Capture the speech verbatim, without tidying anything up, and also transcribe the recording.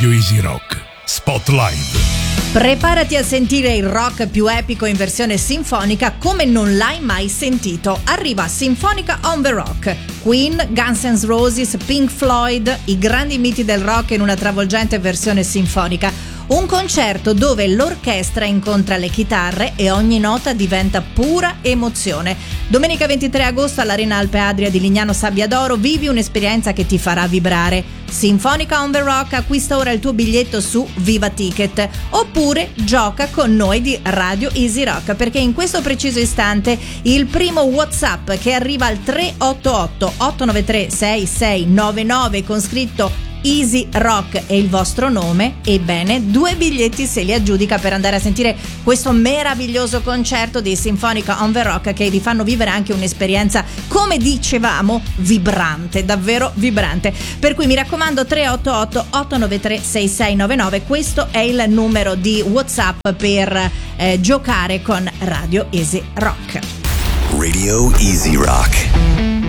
Radio Easy Rock Spotlight. Preparati a sentire il rock più epico in versione sinfonica come non l'hai mai sentito. Arriva Sinfonica on the Rock. Queen, Guns N' Roses, Pink Floyd, i grandi miti del rock in una travolgente versione sinfonica. Un concerto dove l'orchestra incontra le chitarre e ogni nota diventa pura emozione. Domenica ventitré agosto all'Arena Alpe Adria di Lignano Sabbiadoro vivi un'esperienza che ti farà vibrare. Sinfonica on the Rock, acquista ora il tuo biglietto su Viva Ticket oppure gioca con noi di Radio Easy Rock, perché in questo preciso istante il primo WhatsApp che arriva al tre otto otto otto nove tre sei sei nove nove con scritto Easy Rock e il vostro nome, ebbene due biglietti se li aggiudica per andare a sentire questo meraviglioso concerto di Sinfonica on the Rock, che vi fanno vivere anche un'esperienza, come dicevamo, vibrante, davvero vibrante. Per cui mi raccomando, tre otto otto otto nove tre sei sei nove nove, questo è il numero di WhatsApp per eh, giocare con Radio Easy Rock. Radio Easy Rock.